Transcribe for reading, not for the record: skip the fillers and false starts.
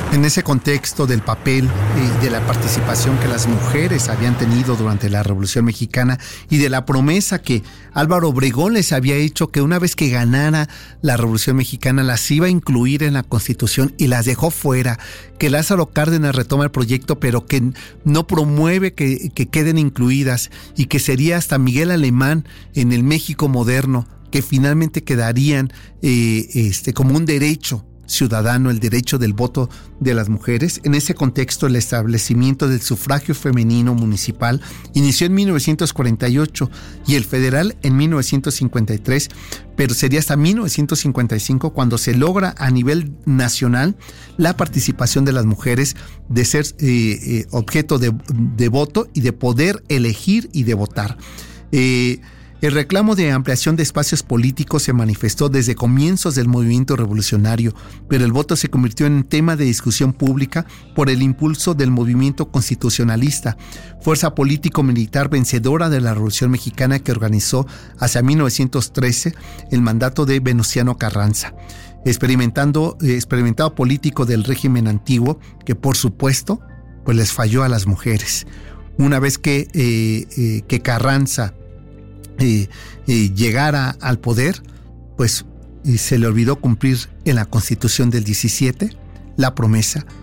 En ese contexto del papel y de la participación que las mujeres habían tenido durante la Revolución Mexicana y de la promesa que Álvaro Obregón les había hecho que una vez que ganara la Revolución Mexicana las iba a incluir en la Constitución y las dejó fuera, que Lázaro Cárdenas retoma el proyecto pero que no promueve que queden incluidas y que sería hasta Miguel Alemán en el México moderno que finalmente quedarían como un derecho ciudadano, el derecho del voto de las mujeres. En ese contexto, el establecimiento del sufragio femenino municipal inició en 1948 y el federal en 1953, pero sería hasta 1955 cuando se logra a nivel nacional la participación de las mujeres de ser objeto de voto y de poder elegir y de votar. El reclamo de ampliación de espacios políticos se manifestó desde comienzos del movimiento revolucionario, pero el voto se convirtió en tema de discusión pública por el impulso del movimiento constitucionalista, fuerza político-militar vencedora de la Revolución Mexicana que organizó hacia 1913 el mandato de Venustiano Carranza. Experimentado político del régimen antiguo que, por supuesto, pues les falló a las mujeres. Una vez que Carranza llegara al poder, pues se le olvidó cumplir en la Constitución del 17 la promesa